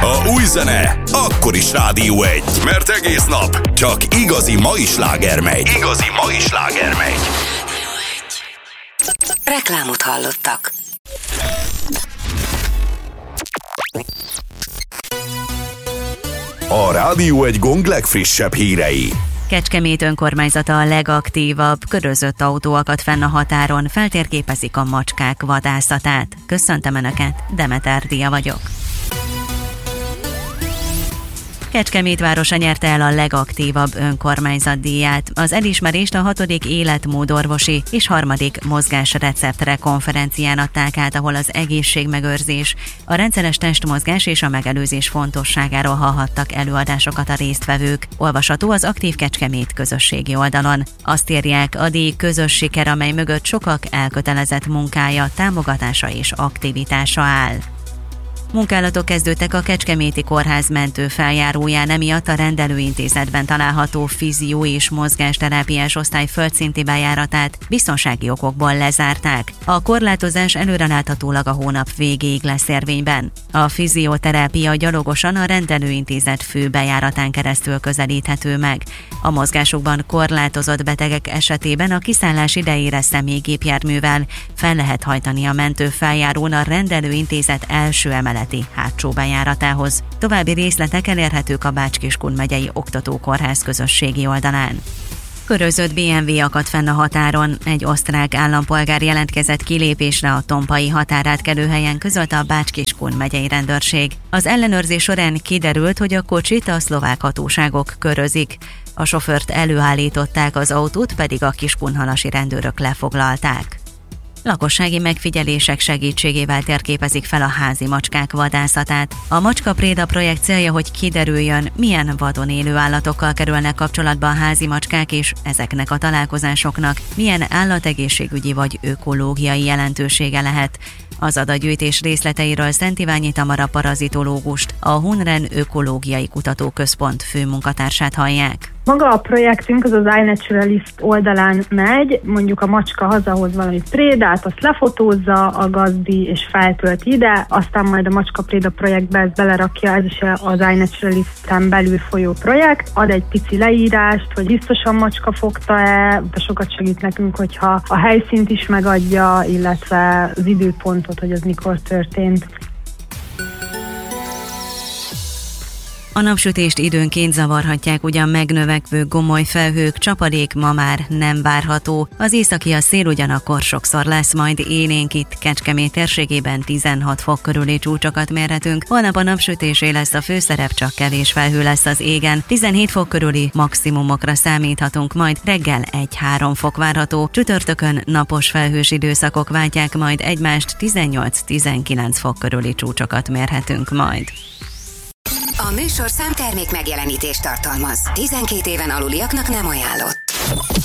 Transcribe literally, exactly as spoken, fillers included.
Ha új zene, akkor is Rádió egy, mert egész nap csak igazi mai sláger megy. Igazi mai sláger megy. Reklámot hallottak. A Rádió egy Gong legfrissebb hírei. Kecskemét önkormányzata a legaktívabb, körözött autó akad fenn a határon, feltérképezik a macskák vadászatát. Köszöntöm Önöket, Demeter Dia vagyok. Kecskemét városa nyerte el a legaktívabb önkormányzat díját. Az elismerést a hatodik életmódorvosi és harmadik mozgásreceptre konferencián adták át, ahol az egészségmegőrzés, a rendszeres testmozgás és a megelőzés fontosságáról hallhattak előadásokat a résztvevők. Olvasható az Aktív Kecskemét közösségi oldalon. Azt írják, a díj közös siker, amely mögött sokak elkötelezett munkája, támogatása és aktivitása áll. Munkálatok kezdődtek a Kecskeméti Kórház mentőfeljáróján, emiatt a rendelőintézetben található fizió- és mozgásterápiás osztály földszinti bejáratát biztonsági okokból lezárták. A korlátozás előreláthatólag a hónap végéig lesz érvényben. A fizioterápia gyalogosan a rendelőintézet fő bejáratán keresztül közelíthető meg. A mozgásokban korlátozott betegek esetében a kiszállás idejére személygépjárművel fel lehet hajtani a mentőfeljárón a rendelőintézet első emeleti hátsó bejáratához. További részletek elérhetők a Bács-Kiskun megyei oktatókórház közösségi oldalán. Körözött bé em vé akadt fenn a határon. Egy osztrák állampolgár jelentkezett kilépésre a tompai határátkelőhelyen, közölte a Bács-Kiskun megyei rendőrség. Az ellenőrzés során kiderült, hogy a kocsit a szlovák hatóságok körözik. A sofőrt előállították, az autót pedig a kiskunhalasi rendőrök lefoglalták. Lakossági megfigyelések segítségével térképezik fel a házi macskák vadászatát. A Macska Préda projekt célja, hogy kiderüljön, milyen vadon élő állatokkal kerülnek kapcsolatba a házi macskák, és ezeknek a találkozásoknak milyen állategészségügyi vagy ökológiai jelentősége lehet. Az adatgyűjtés részleteiről Szent Iványi Tamara parazitológust, a Hunren Ökológiai Kutatóközpont főmunkatársát hallják. Maga a projektünk az az iNaturalist oldalán megy, mondjuk a macska hazahoz valami prédát, azt lefotózza a gazdi és feltölti ide, aztán majd a Macska Préda projektbe ezt belerakja, ez is az iNaturalisten belül folyó projekt, ad egy pici leírást, hogy biztosan macska fogta-e, de sokat segít nekünk, hogyha a helyszínt is megadja, illetve az időpontot, hogy az mikor történt. A napsütést időnként zavarhatják ugyan megnövekvő gomoly felhők, csapadék ma már nem várható. Az északi szél ugyanakkor sokszor lesz majd élénk, itt Kecskemét térségében tizenhat fok körüli csúcsokat mérhetünk. Holnap a napsütésé lesz a főszerep, csak kevés felhő lesz az égen. tizenhét fok körüli maximumokra számíthatunk, majd reggel egy-három fok várható. Csütörtökön napos felhős időszakok váltják majd egymást, tizennyolc-tizenkilenc fok körüli csúcsokat mérhetünk majd. A műsorszám termék megjelenítést tartalmaz. tizenkét éven aluliaknak nem ajánlott.